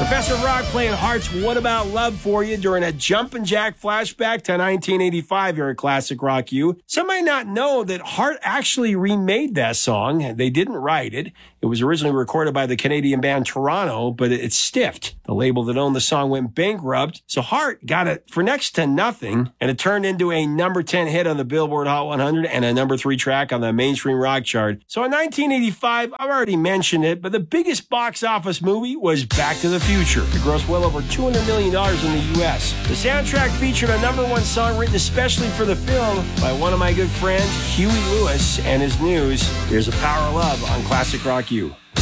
Professor Rock playing Heart's What About Love for you during a Jumpin' Jack flashback to 1985 here at Classic Rock U. Some might not know that Heart actually remade that song. They didn't write it. It was originally recorded by the Canadian band Toronto, but it stiffed. The label that owned the song went bankrupt, so Heart got it for next to nothing, and it turned into a number 10 hit on the Billboard Hot 100 and a number 3 track on the mainstream rock chart. So in 1985, I've already mentioned it, but the biggest box office movie was Back to the Future. It grossed well over $200 million in the U.S. The soundtrack featured a number 1 song written especially for the film by one of my good friends, Huey Lewis, and his news. Here's A Power of Love on Classic Rock U.